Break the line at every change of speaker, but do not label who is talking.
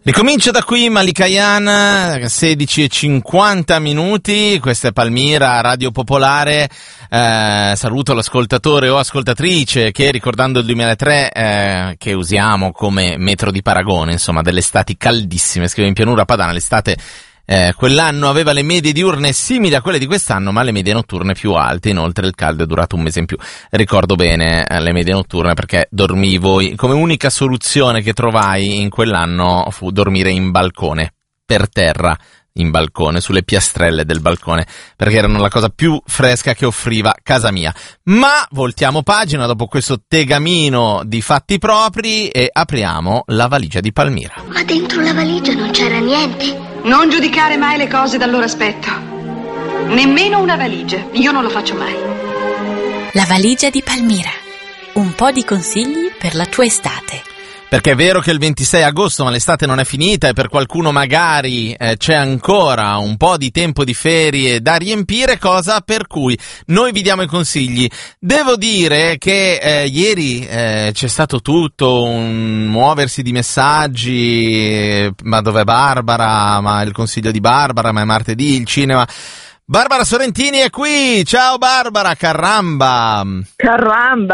Ricomincio da qui, Malikayan, 16:50, questa è Palmira, Radio Popolare. Saluto l'ascoltatore o ascoltatrice che, ricordando il 2003, che usiamo come metro di paragone, insomma, delle estati caldissime, scrive in Pianura Padana, l'estate quell'anno aveva le medie diurne simili a quelle di quest'anno, ma le medie notturne più alte. Inoltre il caldo è durato un mese in più. Ricordo bene le medie notturne perché dormivo, come unica soluzione che trovai in quell'anno fu dormire in balcone, per terra, in balcone, sulle piastrelle del balcone, perché erano la cosa più fresca che offriva casa mia. Ma voltiamo pagina dopo questo tegamino di fatti propri e apriamo la valigia di Palmira.
Ma dentro la valigia non c'era niente.
Non giudicare mai le cose dal loro aspetto. Nemmeno una valigia. Io non lo faccio mai.
La valigia di Palmira. Un po' di consigli per la tua estate.
Perché è vero che il 26 agosto, ma l'estate non è finita e per qualcuno magari c'è ancora un po' di tempo di ferie da riempire, cosa per cui noi vi diamo i consigli. Devo dire che ieri c'è stato tutto un muoversi di messaggi, ma dov'è Barbara? Ma il consiglio di Barbara, ma è martedì, il cinema. Barbara Sorrentini è qui, ciao Barbara, caramba!
Caramba,